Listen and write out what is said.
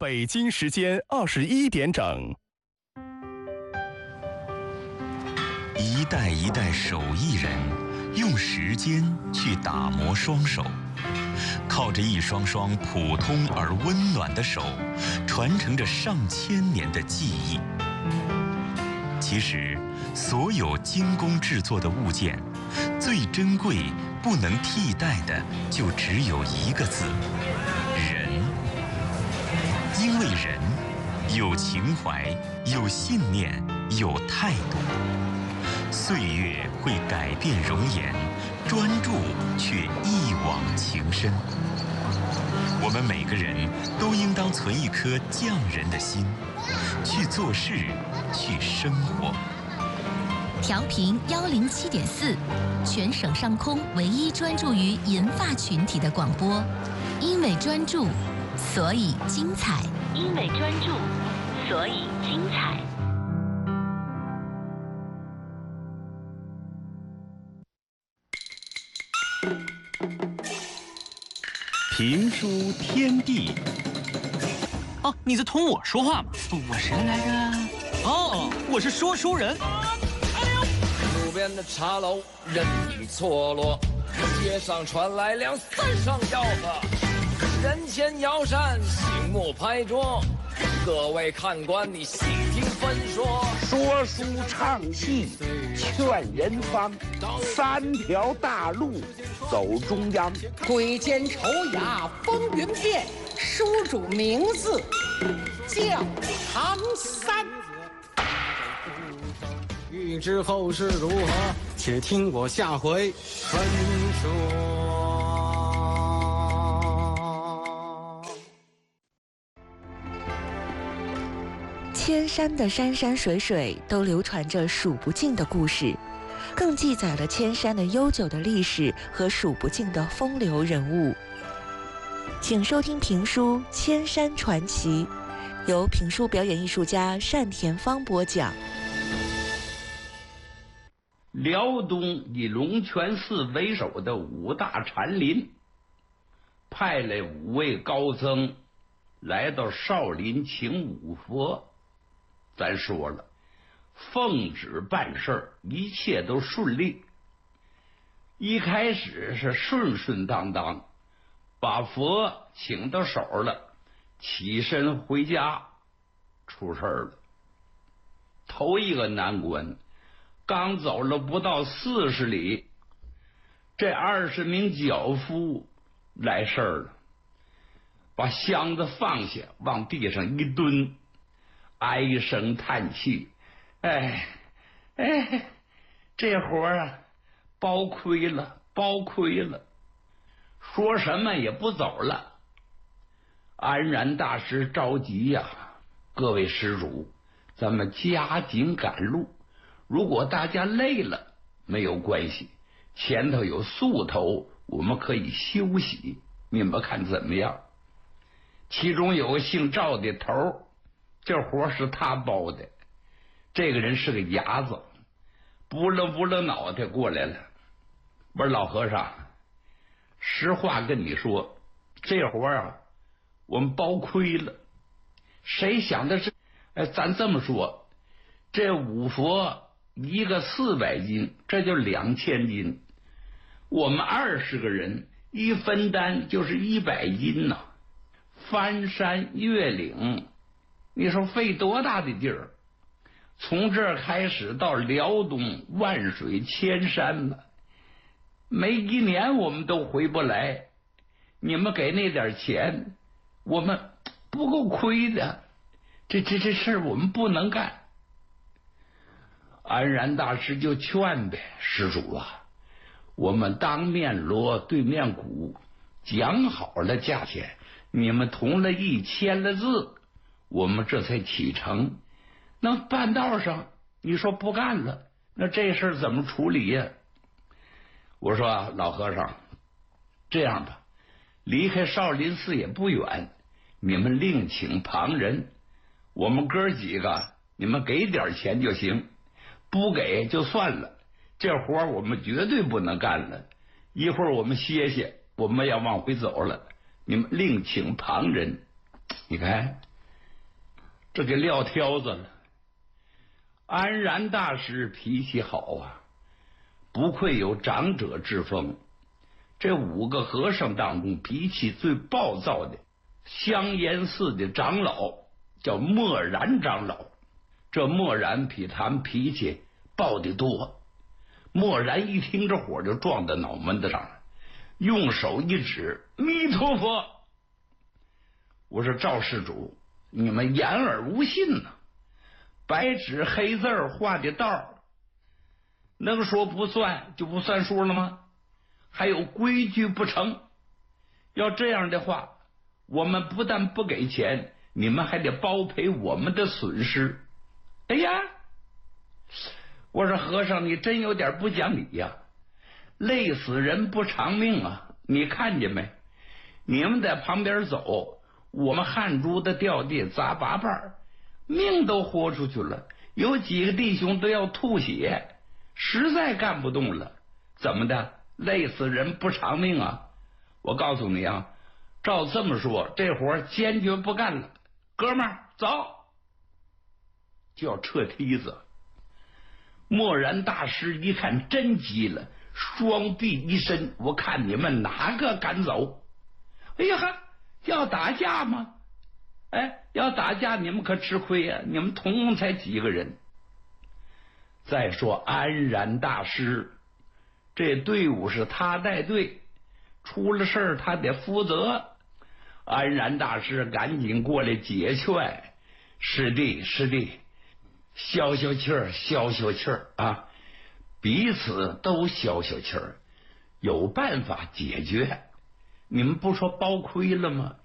北京时间21点整。 一代一代手艺人用时间去打磨双手，靠着一双双普通而温暖的手，传承着上千年的技艺。其实，所有精工制作的物件，最珍贵、不能替代的，就只有一个字：人。因为人有情怀，有信念，有态度。岁月会改变容颜，专注却一往情深。我们每个人都应当存一颗匠人的心，去做事，去生活。 调频107.4，全省上空唯一专注于银发群体的广播。因为专注，所以精彩。因为专注，所以精彩。 评书天地。 哦，你在同我说话吗？我谁来着？哦，我是说书人。 路边的茶楼人影错落，街上传来两三声吆喝，人前摇扇，醒目拍桌。各位看官，你细听分说。 说书唱戏劝人方，三条大路走中央。 鬼见愁牙风云变，书主名字叫唐三。 欲知后事如何，且听我下回分说。 千山的山山水水都流传着数不尽的故事，更记载了千山的悠久的历史和数不尽的风流人物。请收听评书《千山传奇》，由评书表演艺术家单田芳播讲。 辽东以龙泉寺为首的五大禅林派来5位高僧来到少林请五佛。咱说了，奉旨办事，一切都顺利。一开始是顺顺当当，把佛请到手了，起身回家，出事了。头一个难关，刚走了不到40里，这20名脚夫来事儿了，把箱子放下，往地上一蹲，唉声叹气，这活啊，包亏了，包亏了，说什么也不走了。安然大师着急呀，各位施主，咱们加紧赶路，如果大家累了没有关系，前头有宿头，我们可以休息，你们看怎么样？其中有个姓赵的头，这活是他包的，这个人是个伢子，拨了脑袋过来了。我说老和尚，实话跟你说，这活啊我们包亏了。谁想的是咱这么说，这五佛一个400斤，这就2000斤，我们20个人一分担就是100斤呐。翻山越岭，你说费多大的劲儿？从这儿开始到辽东，万水千山了，没1年我们都回不来。你们给那点钱，我们不够亏的，这事儿我们不能干。安然大师就劝呗，施主啊，我们当面锣对面鼓，讲好了价钱，你们同了意签了字，我们这才启程。那半道上你说不干了，那这事儿怎么处理呀？我说老和尚，这样吧，离开少林寺也不远，你们另请旁人，我们哥几个你们给点钱就行，不给就算了，这活我们绝对不能干了。一会儿我们歇歇，我们要往回走了，你们另请旁人。你看这给撂挑子了。安然大师脾气好啊，不愧有长者之风。这5个和尚当中，脾气最暴躁的香烟寺的长老叫默然长老。这默然比他们脾气暴得多。默然一听这火就撞到脑门子上了，用手一指：“弥陀佛！”我说：“赵施主，你们言而无信呐！白纸黑字画的道，能说不算就不算数了吗？还有规矩不成？要这样的话，我们不但不给钱，你们还得包赔我们的损失。”哎呀，我说和尚，你真有点不讲理呀！累死人不偿命啊！你看见没？你们在旁边走，我们汗珠子掉地砸八瓣，命都豁出去了，有几个弟兄都要吐血，实在干不动了。怎么的？累死人不偿命啊！我告诉你啊，照这么说，这活坚决不干了。哥们儿，走！就要撤梯子。默然大师一看真急了，双臂一伸，我看你们哪个敢走？哎呀哈，要打架吗？哎，要打架你们可吃亏呀！你们统共才几个人。再说安然大师，这队伍是他带队，出了事儿他得负责。安然大师赶紧过来解劝：“师弟，师弟，消消气儿，消消气儿啊！彼此都消消气儿，有办法解决。你们不说包亏了吗？